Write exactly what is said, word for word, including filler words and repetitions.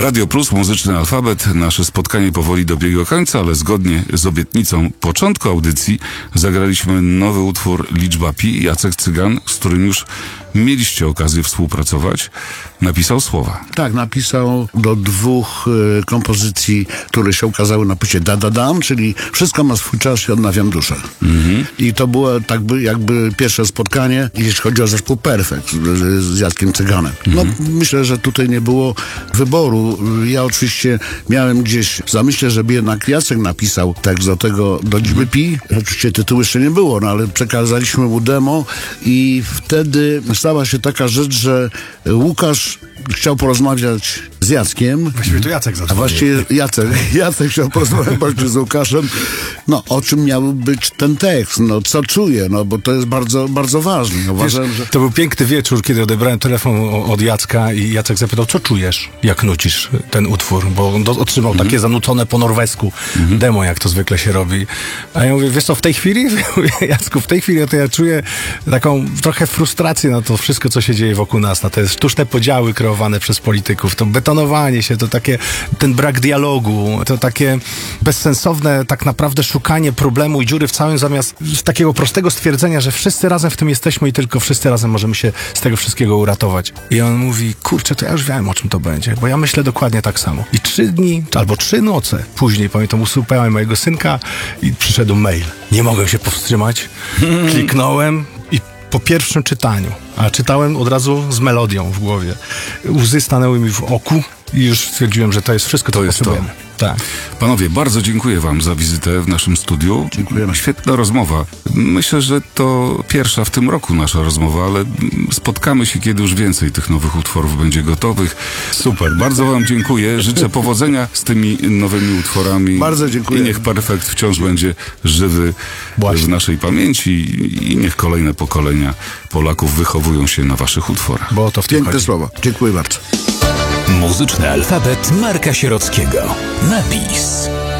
Radio Plus, Muzyczny Alfabet. Nasze spotkanie powoli dobiega końca, ale zgodnie z obietnicą początku audycji zagraliśmy nowy utwór Liczba Pi. Jacek Cygan, z którym już mieliście okazję współpracować, napisał słowa. Tak, napisał do dwóch y, kompozycji, które się ukazały na płycie Da Da Dam, czyli Wszystko ma swój czas i Odnawiam duszę. Mhm. I to było tak by, jakby pierwsze spotkanie, jeśli chodzi o zespół Perfekt z, z Jackiem Cyganem. Mhm. No, myślę, że tutaj nie było wyboru. Ja oczywiście miałem gdzieś w zamyśle, żeby jednak Jacek napisał tekst do tego, do Liczby Pi. Oczywiście tytułu jeszcze nie było, no ale przekazaliśmy mu demo i wtedy stała się taka rzecz, że Łukasz chciał porozmawiać z Jackiem. Właściwie to Jacek zadzwonił. A właściwie Jacek, Jacek chciał porozmawiać właśnie z Łukaszem. No, o czym miał być ten tekst? No, co czuje? No, bo to jest bardzo, bardzo ważne. Uważam, Wiesz, że... To był piękny wieczór, kiedy odebrałem telefon od Jacka i Jacek zapytał, co czujesz, jak nucisz ten utwór? Bo on do, otrzymał mm. takie zanucone po norwesku mm. demo, jak to zwykle się robi. A ja mówię, wiesz co, w tej chwili? Jacku, w tej chwili to ja czuję taką trochę frustrację na to wszystko, co się dzieje wokół nas, na te sztuczne podziały kreowane przez polityków, to betonowanie się, to takie, ten brak dialogu, to takie bezsensowne tak naprawdę szukanie problemu i dziury w całym, zamiast takiego prostego stwierdzenia, że wszyscy razem w tym jesteśmy i tylko wszyscy razem możemy się z tego wszystkiego uratować. I on mówi, kurczę, to ja już wiem, o czym to będzie, bo ja myślę dokładnie tak samo. I trzy dni, albo trzy noce później, pamiętam, usypałem mojego synka i przyszedł mail. Nie mogłem się powstrzymać, kliknąłem i po pierwszym czytaniu, a czytałem od razu z melodią w głowie. Łzy stanęły mi w oku i już stwierdziłem, że to jest wszystko, co to jest potrzebujemy. To. Tak. Panowie, bardzo dziękuję wam za wizytę w naszym studiu. Dziękujemy. Świetna rozmowa. Myślę, że to pierwsza w tym roku nasza rozmowa, ale spotkamy się, kiedy już więcej tych nowych utworów będzie gotowych. Super, bardzo wam dziękuję. Życzę powodzenia z tymi nowymi utworami. Bardzo dziękuję. I niech Perfekt wciąż będzie żywy Właśnie. w naszej pamięci i niech kolejne pokolenia Polaków wychowują się na waszych utworach. Bo to w tym Piękne chodzi. słowa. Dziękuję bardzo. Muzyczny Alfabet Marka Sierockiego. Napis.